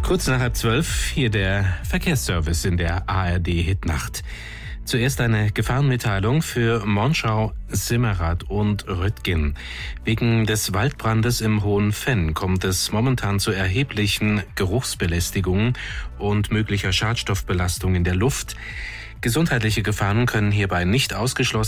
Kurz nach 11:30 hier der Verkehrsservice in der ARD-Hitnacht. Zuerst eine Gefahrenmitteilung für Monschau, Simmerath und Röttgen. Wegen des Waldbrandes im Hohen Venn kommt es momentan zu erheblichen Geruchsbelästigungen und möglicher Schadstoffbelastung in der Luft. Gesundheitliche Gefahren können hierbei nicht ausgeschlossen